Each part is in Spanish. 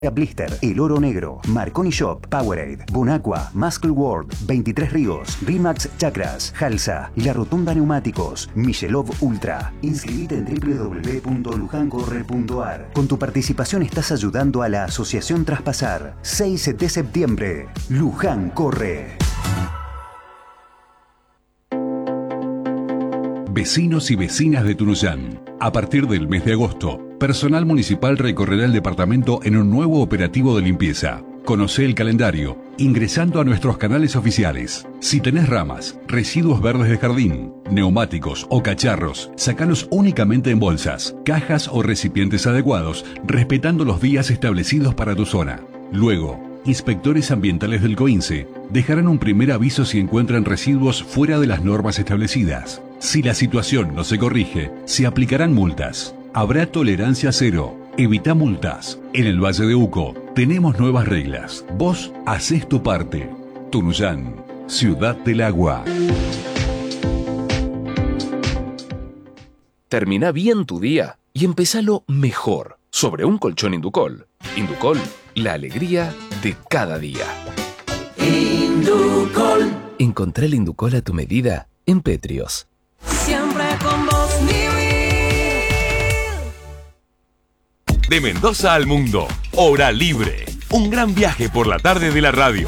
Blister, El Oro Negro, Marconi Shop, Powerade, Bonaqua, Muscle World, 23 Ríos, Rimax Chakras, Halsa, La Rotonda Neumáticos, Michelov Ultra. Inscribite en www.lujancorre.ar. Con tu participación estás ayudando a la Asociación Traspasar. 6 de septiembre, Luján Corre. Vecinos y vecinas de Tunuyán. A partir del mes de agosto, personal municipal recorrerá el departamento en un nuevo operativo de limpieza. Conoce el calendario ingresando a nuestros canales oficiales. Si tenés ramas, residuos verdes de jardín, neumáticos o cacharros, sacalos únicamente en bolsas, cajas o recipientes adecuados, respetando los días establecidos para tu zona. Luego, inspectores ambientales del COINSE dejarán un primer aviso si encuentran residuos fuera de las normas establecidas. Si la situación no se corrige, se aplicarán multas. Habrá tolerancia cero. Evita multas. En el Valle de Uco tenemos nuevas reglas. Vos hacés tu parte. Tunuyán, Ciudad del Agua. Termina bien tu día y empezalo mejor sobre un colchón Inducol. Inducol, la alegría de cada día. Inducol. Encontrá el Inducol a tu medida en Petrios. Siempre con vos, mi Will. De Mendoza al mundo, Hora Libre. Un gran viaje por la tarde de la radio.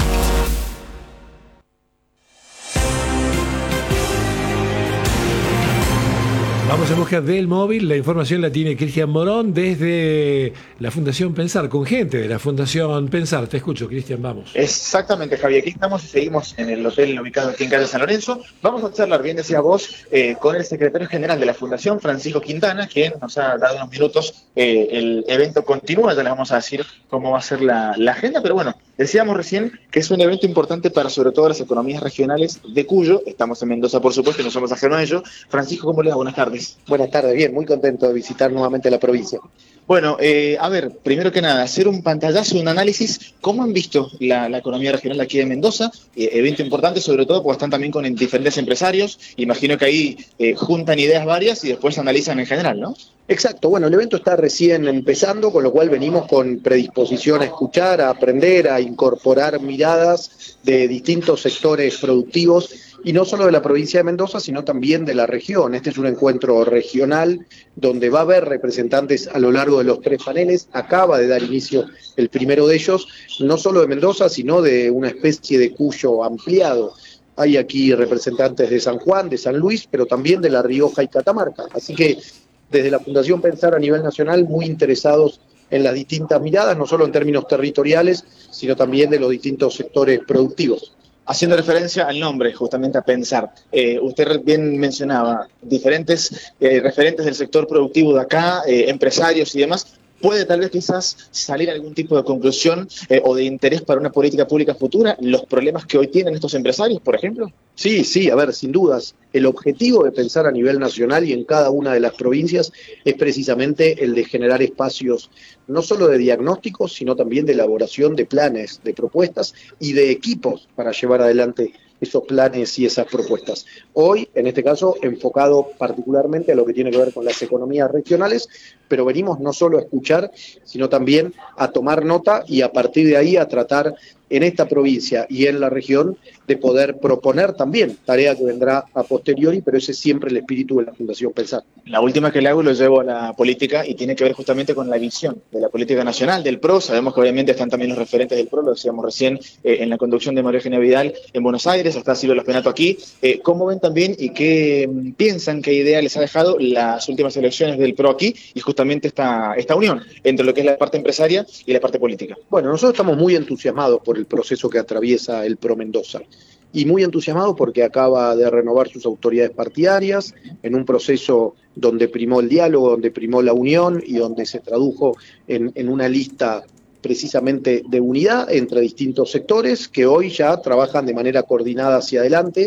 Vamos en busca del móvil, la información la tiene Cristian Morón desde la Fundación Pensar, con gente de la Fundación Pensar. Te escucho, Cristian, vamos. Exactamente, Javier, aquí estamos y seguimos en el hotel ubicado aquí en calle San Lorenzo. Vamos a charlar, bien decías vos, con el secretario general de la Fundación, Francisco Quintana, quien nos ha dado unos minutos. El evento continúa, ya les vamos a decir cómo va a ser la agenda, pero bueno, decíamos recién que es un evento importante para sobre todo las economías regionales de Cuyo. Estamos en Mendoza, por supuesto, y no somos ajenos a ello. Francisco, ¿cómo le va? Buenas tardes. Buenas tardes, bien, muy contento de visitar nuevamente la provincia. Bueno, a ver, primero que nada, hacer un pantallazo, un análisis. ¿Cómo han visto la economía regional aquí de Mendoza? Evento importante, sobre todo porque están también con diferentes empresarios. Imagino que ahí juntan ideas varias y después analizan en general, ¿no? Exacto, bueno, el evento está recién empezando, con lo cual venimos con predisposición a escuchar, a aprender, a incorporar miradas de distintos sectores productivos, y no solo de la provincia de Mendoza, sino también de la región. Este es un encuentro regional donde va a haber representantes a lo largo de los 3 paneles. Acaba de dar inicio el primero de ellos, no solo de Mendoza, sino de una especie de Cuyo ampliado. Hay aquí representantes de San Juan, de San Luis, pero también de La Rioja y Catamarca. Así que desde la Fundación Pensar a nivel nacional, muy interesados en las distintas miradas, no solo en términos territoriales, sino también de los distintos sectores productivos. Haciendo referencia al nombre, justamente a Pensar, usted bien mencionaba diferentes referentes del sector productivo de acá, empresarios y demás. ¿Puede tal vez quizás salir algún tipo de conclusión o de interés para una política pública futura? ¿Los problemas que hoy tienen estos empresarios, por ejemplo? Sí, a ver, sin dudas. El objetivo de Pensar a nivel nacional y en cada una de las provincias es precisamente el de generar espacios no solo de diagnóstico, sino también de elaboración de planes, de propuestas y de equipos para llevar adelante esos planes y esas propuestas. Hoy, en este caso, enfocado particularmente a lo que tiene que ver con las economías regionales, pero venimos no solo a escuchar, sino también a tomar nota y a partir de ahí a tratar en esta provincia y en la región de poder proponer también, tarea que vendrá a posteriori, pero ese es siempre el espíritu de la Fundación Pensar. La última que le hago lo llevo a la política y tiene que ver justamente con la visión de la política nacional, del PRO. Sabemos que obviamente están también los referentes del PRO, lo decíamos recién, en la conducción de María Eugenia Vidal en Buenos Aires, está Silvio Lospenato aquí. ¿Cómo ven también y qué piensan, qué idea les ha dejado las últimas elecciones del PRO aquí y justamente esta unión entre lo que es la parte empresaria y la parte política? Bueno, nosotros estamos muy entusiasmados por el proceso que atraviesa el PRO Mendoza y muy entusiasmados porque acaba de renovar sus autoridades partidarias en un proceso donde primó el diálogo, donde primó la unión y donde se tradujo en una lista precisamente de unidad entre distintos sectores que hoy ya trabajan de manera coordinada hacia adelante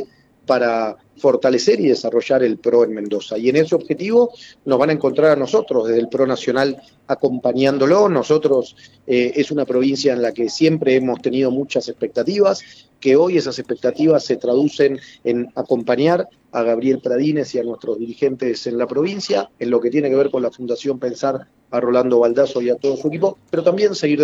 para fortalecer y desarrollar el PRO en Mendoza. Y en ese objetivo nos van a encontrar a nosotros desde el PRO Nacional acompañándolo. Nosotros es una provincia en la que siempre hemos tenido muchas expectativas, que hoy esas expectativas se traducen en acompañar a Gabriel Pradines y a nuestros dirigentes en la provincia, en lo que tiene que ver con la Fundación Pensar, a Rolando Baldasso y a todo su equipo, pero también seguir